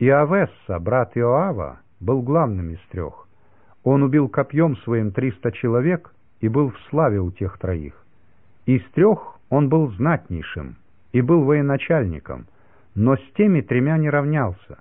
Иовесса, брат Иоава, был главным из трех. Он убил копьем своим 300 человек и был в славе у тех троих. Из трех он был знатнейшим и был военачальником, но с теми тремя не равнялся.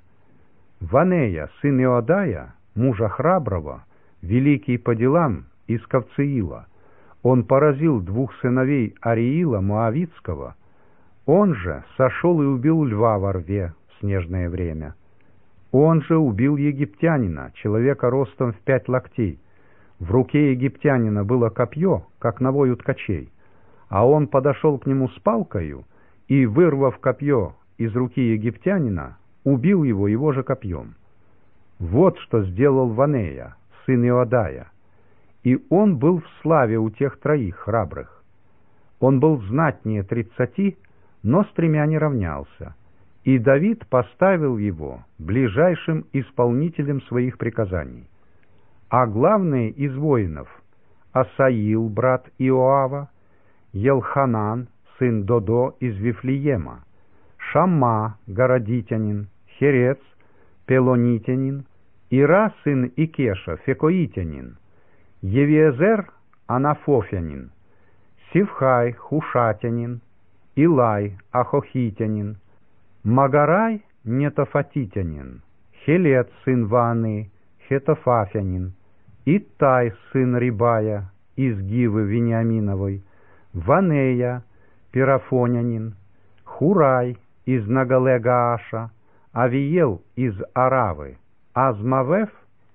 Ванея, сын Иодая, мужа храброго, великий по делам, из Кавцеила. Он поразил 2 сыновей Ариила Моавитского. Он же сошел и убил льва во рве в снежное время. Он же убил египтянина, человека ростом в 5 локтей. В руке египтянина было копье, как навой у ткачей, а он подошел к нему с палкою и, вырвав копье из руки египтянина, убил его же копьем. Вот что сделал Ванея, сын Иодая, и он был в славе у тех троих храбрых. Он был знатнее 30, но с 3 не равнялся, и Давид поставил его ближайшим исполнителем своих приказаний. А главные из воинов — Асаил, брат Иоава, Елханан, сын Додо из Вифлеема, Шамма, городитянин, Херец, пелонитянин, Ира, сын Икеша, фекоитянин, Евиезер, анафофянин, Сивхай, хушатянин, Илай, ахохитянин, Магарай, нетофатитянин, Хелет, сын Ваны, хетофафянин, Иттай, сын Рибая, из Гивы Вениаминовой, Ванея, пирафонянин, Хурай, из Нагалегааша, Авиел, из Аравы, Азмавеф,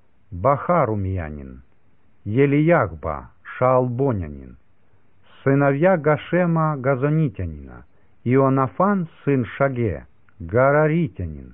Бахарумьянин, Елияхба, шаалбонянин, сыновья Гашема Газонитянина, Ионафан, сын Шаге, Гараритянин,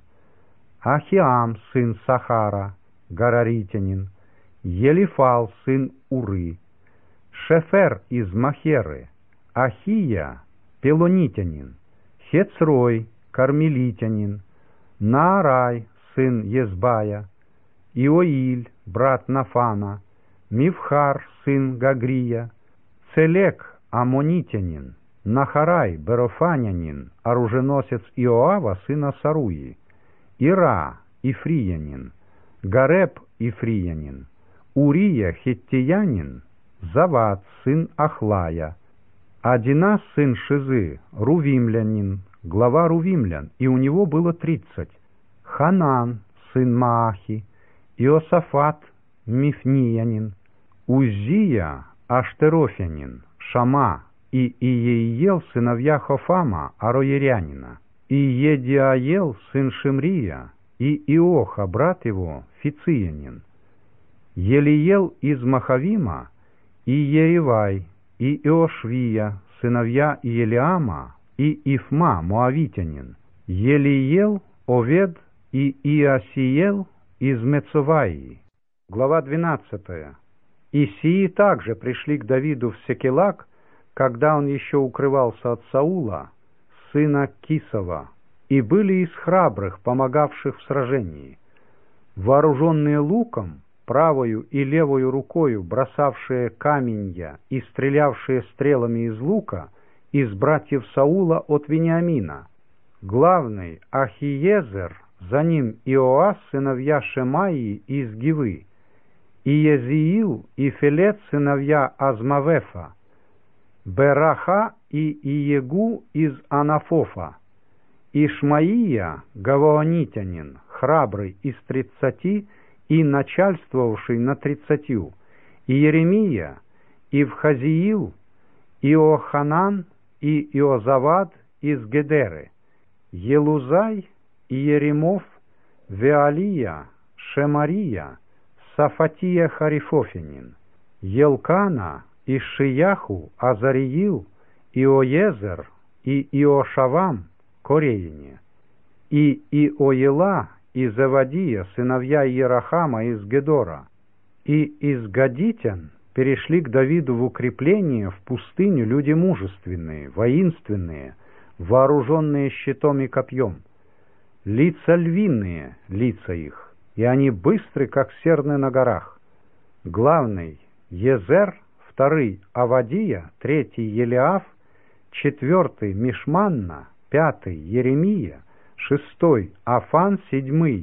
Ахиам, сын Сахара, Гараритянин, Елифал, сын Уры, Шефер из Махеры, Ахия, пелонитянин, Хецрой, кармелитянин, Наарай, сын Езбая, Иоиль, брат Нафана, Мивхар, сын Гагрия, Целек, аммонитянин, Нахарай, берофанянин, оруженосец Иоава, сына Саруи, Ира, ифриянин, Гареб, ифриянин, Урия, хиттиянин, Завад, сын Ахлая, Адина, сын Шизы, рувимлянин, глава рувимлян, и у него было 30, Ханан, сын Маахи, Иосафат, мифниянин, Узия, аштерофянин, Шама и Иеиел, сыновья Хофама, ароерянина, и Едиаел, сын Шимрия, и Иоха, брат его, фициянин, Елиел из Махавима, и Еревай, и Иошвия, сыновья Елиама, и Ифма, моавитянин, Елиел, Овед и Иосиел из Мецоваи. Глава 12. И сии также пришли к Давиду в Секелак, когда он еще укрывался от Саула, сына Кисова, и были из храбрых, помогавших в сражении, вооруженные луком, правою и левою рукою бросавшие каменья и стрелявшие стрелами из лука, из братьев Саула от Вениамина. Главный Ахиезер, за ним Иоас, сыновья Шемаии из Гивы, и Езиил и Фелет, сыновья Азмавефа, Бераха и Иегу из Анафофа, Ишмаия, гаваонитянин, храбрый из 30 и начальствовавший над 30, и Еремия, и Вхазиил, Иоханан и Иозавад из Гедеры, Елузай и Еремов, Веалия, Шемария, Сафатия Харифофинин, Елкана и Шияху, Азариил, Иоезер и Иошавам, Кореяне, и Иоела и Завадия, сыновья Иерахама из Гедора, и из Гадитян перешли к Давиду в укрепление в пустыню люди мужественные, воинственные, вооруженные щитом и копьем, лица львиные, лица их, и они быстры, как серны на горах. Главный Езер, второй Авадия, третий Елиаф, четвертый Мишманна, пятый Еремия, шестой Афан, седьмый